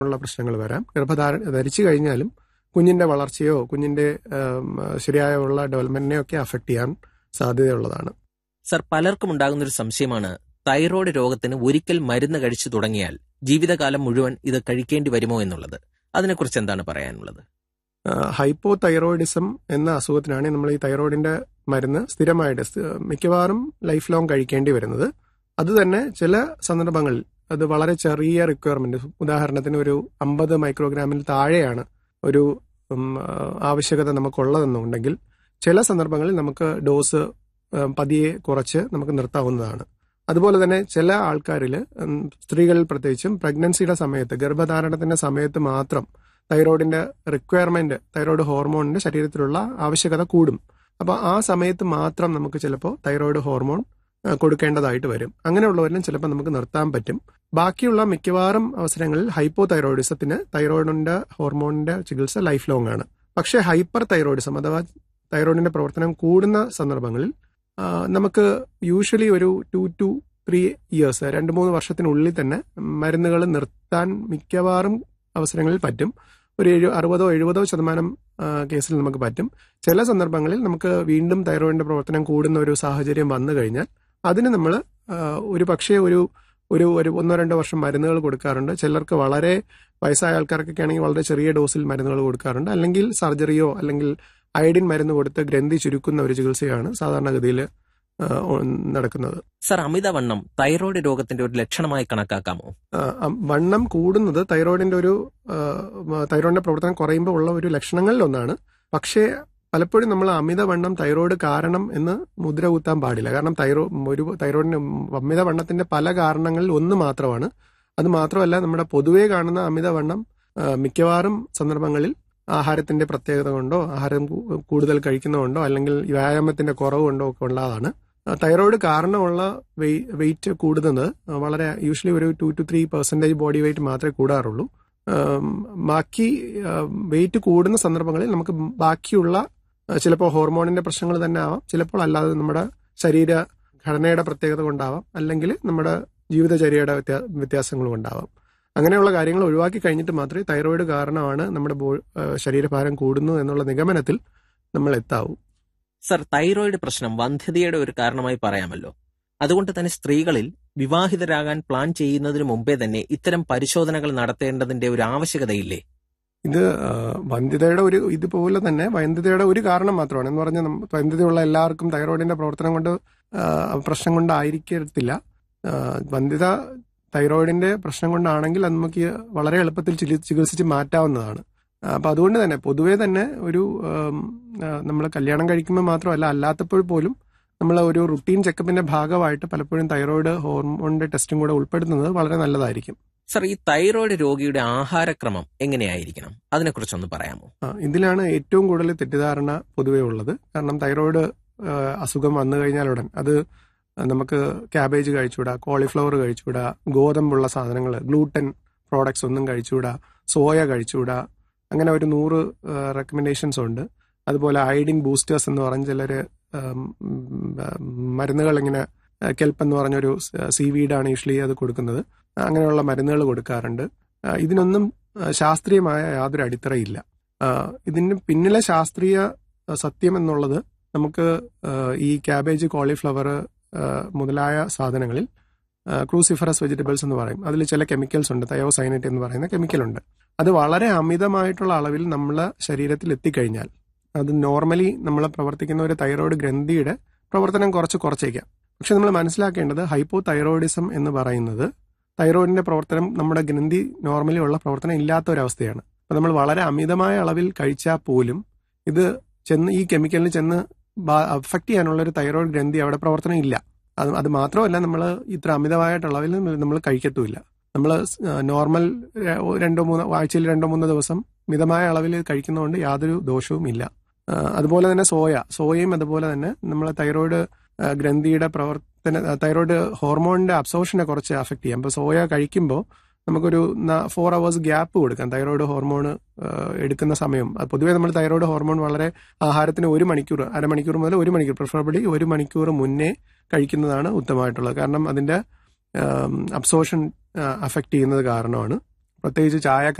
ഉള്ള പ്രശ്നങ്ങൾ വരാം. ധരിച്ചു കഴിഞ്ഞാലും കുഞ്ഞിന്റെ വളർച്ചയോ കുഞ്ഞിന്റെ ശരിയായുള്ള ഡെവലപ്മെന്റിനെയോ ഒക്കെ അഫക്ട് ചെയ്യാൻ സാധ്യതയുള്ളതാണ്. സർ, പലർക്കും ഉണ്ടാകുന്നൊരു സംശയമാണ് തൈറോയ്ഡ് രോഗത്തിന് ഒരിക്കൽ മരുന്ന് കഴിച്ചു തുടങ്ങിയാൽ ജീവിതകാലം മുഴുവൻ ഇത് കഴിക്കേണ്ടി വരുമോ എന്നുള്ളത്. അതിനെക്കുറിച്ച് എന്താണ് പറയാനുള്ളത്? ഹൈപ്പോ തൈറോയിഡിസം എന്ന അസുഖത്തിനാണ് നമ്മൾ ഈ തൈറോയിഡിന്റെ മരുന്ന് സ്ഥിരമായിട്ട് മിക്കവാറും ലൈഫ് ലോങ് കഴിക്കേണ്ടി വരുന്നത്. അത് തന്നെ ചില സന്ദർഭങ്ങളിൽ അത് വളരെ ചെറിയ റിക്വയർമെന്റ്, ഉദാഹരണത്തിന് ഒരു 50 മൈക്രോഗ്രാമിൽ താഴെയാണ് ഒരു ആവശ്യകത നമുക്കുള്ളതെന്നുണ്ടെങ്കിൽ ചില സന്ദർഭങ്ങളിൽ നമുക്ക് ഡോസ് പതിയെ കുറച്ച് നമുക്ക് നിർത്താവുന്നതാണ്. അതുപോലെ തന്നെ ചില ആൾക്കാരിൽ, സ്ത്രീകളിൽ പ്രത്യേകിച്ചും പ്രഗ്നൻസിയുടെ സമയത്ത്, ഗർഭധാരണത്തിന്റെ സമയത്ത് മാത്രം തൈറോയിഡിന്റെ റിക്വയർമെന്റ്, തൈറോയിഡ് ഹോർമോണിന്റെ ശരീരത്തിലുള്ള ആവശ്യകത കൂടും. അപ്പോൾ ആ സമയത്ത് മാത്രം നമുക്ക് ചിലപ്പോൾ തൈറോയിഡ് ഹോർമോൺ കൊടുക്കേണ്ടതായിട്ട് വരും. അങ്ങനെയുള്ളവരിലും ചിലപ്പോൾ നമുക്ക് നിർത്താൻ പറ്റും. ബാക്കിയുള്ള മിക്കവാറും അവസരങ്ങളിൽ ഹൈപ്പോ തൈറോയിഡിസത്തിന് തൈറോയിഡിന്റെ ഹോർമോണിന്റെ ചികിത്സ ലൈഫ് ലോങ് ആണ്. പക്ഷേ ഹൈപ്പർ തൈറോയിഡിസം അഥവാ തൈറോയിഡിന്റെ പ്രവർത്തനം കൂടുന്ന സന്ദർഭങ്ങളിൽ നമുക്ക് യൂഷ്വലി ഒരു 2 to 3 ഇയേഴ്സ് 2-3 വർഷത്തിനുള്ളിൽ തന്നെ മരുന്നുകൾ നിർത്താൻ മിക്കവാറും അവസരങ്ങളിൽ പറ്റും. ഒരു 60-70% കേസിൽ നമുക്ക് പറ്റും. ചില സന്ദർഭങ്ങളിൽ നമുക്ക് വീണ്ടും തൈറോയിഡിന്റെ പ്രവർത്തനം കൂടുന്ന ഒരു സാഹചര്യം വന്നു കഴിഞ്ഞാൽ അതിന് നമ്മൾ ഒരു പക്ഷേ ഒരു 1-2 വർഷം മരുന്നുകൾ കൊടുക്കാറുണ്ട്. ചിലർക്ക് വളരെ വയസ്സായ ആൾക്കാർക്കൊക്കെ ആണെങ്കിൽ വളരെ ചെറിയ ഡോസിൽ മരുന്നുകൾ കൊടുക്കാറുണ്ട്. അല്ലെങ്കിൽ സർജറിയോ അല്ലെങ്കിൽ അയഡിൻ മരുന്ന് കൊടുത്ത് ഗ്രന്ഥി ചുരുക്കുന്ന ഒരു ചികിത്സയാണ് സാധാരണഗതിയിൽ നടക്കുന്നത്. സർ, അമിതവണ്ണം തൈറോയ്ഡ് രോഗത്തിന്റെ ഒരു ലക്ഷണമായി കണക്കാക്കാമോ? വണ്ണം കൂടുന്നത് തൈറോയിഡിന്റെ പ്രവർത്തനം കുറയുമ്പോൾ ഉള്ള ഒരു ലക്ഷണങ്ങളിൽ ഒന്നാണ്. പക്ഷേ പലപ്പോഴും നമ്മൾ അമിതവണ്ണം തൈറോയിഡ് കാരണം എന്ന് മുദ്ര കുത്താൻ പാടില്ല. കാരണം തൈറോയിഡിന് അമിതവണ്ണത്തിന്റെ പല കാരണങ്ങളിൽ ഒന്ന് മാത്രമാണ്. അത് മാത്രമല്ല, നമ്മുടെ പൊതുവേ കാണുന്ന അമിതവണ്ണം മിക്കവാറും സന്ദർഭങ്ങളിൽ ആഹാരത്തിന്റെ പ്രത്യേകത കൊണ്ടോ ആഹാരം കൂടുതൽ കഴിക്കുന്നതുകൊണ്ടോ അല്ലെങ്കിൽ വ്യായാമത്തിന്റെ കുറവ് കൊണ്ടോ ഒക്കെ ഉള്ളതാണ്. തൈറോയിഡ് കാരണമുള്ള വെയിറ്റ് കൂടുന്നത് വളരെ യൂഷ്വലി ഒരു 2 to 3% ബോഡി വെയിറ്റ് മാത്രമേ കൂടാറുള്ളൂ. ബാക്കി വെയിറ്റ് കൂടുന്ന സന്ദർഭങ്ങളിൽ നമുക്ക് ബാക്കിയുള്ള ചിലപ്പോൾ ഹോർമോണിന്റെ പ്രശ്നങ്ങൾ തന്നെ ആവാം, ചിലപ്പോൾ അല്ലാതെ നമ്മുടെ ശരീര ഘടനയുടെ പ്രത്യേകത കൊണ്ടാവാം, അല്ലെങ്കിൽ നമ്മുടെ ജീവിതചര്യയുടെ വ്യത്യാസങ്ങൾ കൊണ്ടാവാം. അങ്ങനെയുള്ള കാര്യങ്ങൾ ഒഴിവാക്കി കഴിഞ്ഞിട്ട് മാത്രമേ തൈറോയിഡ് കാരണമാണ് നമ്മുടെ ശരീരഭാരം കൂടുന്നു എന്നുള്ള നിഗമനത്തിൽ നമ്മൾ എത്താവൂ. സർ, തൈറോയിഡ് പ്രശ്നം വന്ധ്യതയുടെ ഒരു കാരണമായി പറയാമല്ലോ. അതുകൊണ്ട് തന്നെ സ്ത്രീകളിൽ വിവാഹിതരാകാൻ പ്ലാൻ ചെയ്യുന്നതിന് മുമ്പേ തന്നെ ഇത്തരം പരിശോധനകൾ നടത്തേണ്ടതിന്റെ ഒരു ആവശ്യകതയില്ലേ? ഇത് ഇതുപോലെ തന്നെ വന്ധ്യതയുടെ ഒരു കാരണം മാത്രമാണ്. എന്ന് പറഞ്ഞാൽ വന്ധ്യതയുള്ള എല്ലാവർക്കും തൈറോയിഡിന്റെ പ്രവർത്തനം കൊണ്ട് പ്രശ്നം കൊണ്ടായിരിക്കത്തില്ല. വന്ധ്യത തൈറോയിഡിന്റെ പ്രശ്നം കൊണ്ടാണെങ്കിൽ അത് നമുക്ക് വളരെ എളുപ്പത്തിൽ ചികിത്സിച്ച് മാറ്റാവുന്നതാണ്. അപ്പൊ അതുകൊണ്ട് തന്നെ പൊതുവേ തന്നെ നമ്മൾ കല്യാണം കഴിക്കുമ്പോൾ മാത്രമല്ല, അല്ലാത്തപ്പോൾ പോലും നമ്മൾ ഒരു റുട്ടീൻ ചെക്കപ്പിന്റെ ഭാഗമായിട്ട് പലപ്പോഴും തൈറോയിഡ് ഹോർമോണിന്റെ ടെസ്റ്റും കൂടെ ഉൾപ്പെടുത്തുന്നത് വളരെ നല്ലതായിരിക്കും. സർ, ഈ തൈറോയിഡ് രോഗിയുടെ ആഹാരക്രമം എങ്ങനെയായിരിക്കണം? അതിനെക്കുറിച്ചൊന്ന് പറയാമോ? ഇതിലാണ് ഏറ്റവും കൂടുതൽ തെറ്റിദ്ധാരണ പൊതുവേ ഉള്ളത്. കാരണം തൈറോയിഡ് അസുഖം വന്നു കഴിഞ്ഞാലുടൻ അത് നമുക്ക് ക്യാബേജ് കഴിച്ചുകൂടാ, കോളിഫ്ലവർ കഴിച്ചുകൂടാ, ഗോതമ്പുള്ള സാധനങ്ങൾ, ഗ്ലൂട്ടൻ പ്രോഡക്ട്സ് ഒന്നും കഴിച്ചുകൂടാ, സോയ കഴിച്ചുകൂടാ, അങ്ങനെ ഒരു 100 റെക്കമെൻഡേഷൻസ് ഉണ്ട്. അതുപോലെ അയഡിൻ ബൂസ്റ്റേഴ്സ് എന്ന് പറഞ്ഞ ചിലർ മരുന്നുകൾ, ഇങ്ങനെ കെൽപ്പ് എന്ന് പറഞ്ഞൊരു സീവീഡാണ് യൂഷ്വലി അത് കൊടുക്കുന്നത്. അങ്ങനെയുള്ള മരുന്നുകൾ കൊടുക്കാറുണ്ട്. ഇതിനൊന്നും ശാസ്ത്രീയമായ യാതൊരു അടിത്തറയില്ല. ഇതിന് പിന്നിലെ ശാസ്ത്രീയ സത്യം എന്നുള്ളത് നമുക്ക് ഈ ക്യാബേജ്, കോളിഫ്ലവർ മുതലായ സാധനങ്ങളിൽ ക്രൂസിഫറസ് വെജിറ്റബിൾസ് എന്ന് പറയും. അതിൽ ചില കെമിക്കൽസ് ഉണ്ട്, തയോസൈനേറ്റ് എന്ന് പറയുന്ന കെമിക്കലുണ്ട്. അത് വളരെ അമിതമായിട്ടുള്ള അളവിൽ നമ്മളെ ശരീരത്തിൽ എത്തിക്കഴിഞ്ഞാൽ അത് നോർമലി നമ്മൾ പ്രവർത്തിക്കുന്ന ഒരു തൈറോയിഡ് ഗ്രന്ഥിയുടെ പ്രവർത്തനം കുറച്ചേക്കാം. പക്ഷെ നമ്മൾ മനസ്സിലാക്കേണ്ടത് ഹൈപ്പോ തൈറോയിഡിസം എന്ന് പറയുന്നത് തൈറോയിഡിന്റെ പ്രവർത്തനം നമ്മുടെ ഗ്രന്ഥി നോർമലി ഉള്ള പ്രവർത്തനം ഇല്ലാത്ത ഒരവസ്ഥയാണ്. അപ്പൊ നമ്മൾ വളരെ അമിതമായ അളവിൽ കഴിച്ചാൽ പോലും ഇത് ഈ കെമിക്കലിന് ചെന്ന് അഫക്ട് ചെയ്യാനുള്ള ഒരു തൈറോയിഡ് ഗ്രന്ഥി അവിടെ പ്രവർത്തനം ഇല്ല. അത് മാത്രമല്ല, നമ്മൾ ഇത്ര അമിതമായിട്ടുള്ള അളവിൽ നമ്മൾ കഴിക്കത്തുമില്ല. നമ്മൾ നോർമൽ ആഴ്ചയിൽ 2-3 ദിവസം മിതമായ അളവിൽ കഴിക്കുന്നതുകൊണ്ട് യാതൊരു ദോഷവും ഇല്ല. അതുപോലെ തന്നെ സോയയും അതുപോലെ തന്നെ നമ്മൾ തൈറോയിഡ് ഗ്രന്ഥിയുടെ തൈറോയിഡ് ഹോർമോണിന്റെ അബ്സോർഷനെ കുറച്ച് അഫക്ട് ചെയ്യാം. അപ്പോൾ സോയ കഴിക്കുമ്പോൾ നമുക്കൊരു 4 hours ഗ്യാപ്പ് കൊടുക്കാം തൈറോയിഡ് ഹോർമോൺ എടുക്കുന്ന സമയം. പൊതുവേ നമ്മൾ തൈറോയിഡ് ഹോർമോൺ വളരെ ആഹാരത്തിന് 1 മണിക്കൂർ, അരമണിക്കൂർ മുതൽ 1 മണിക്കൂർ, പ്രിഫറബിളി 1 മണിക്കൂർ മുന്നേ കഴിക്കുന്നതാണ് ഉത്തമമായിട്ടുള്ളത്. കാരണം അതിന്റെ അബ്സോർഷൻ അഫക്ട് ചെയ്യുന്നത് കാരണമാണ്. പ്രത്യേകിച്ച് ചായ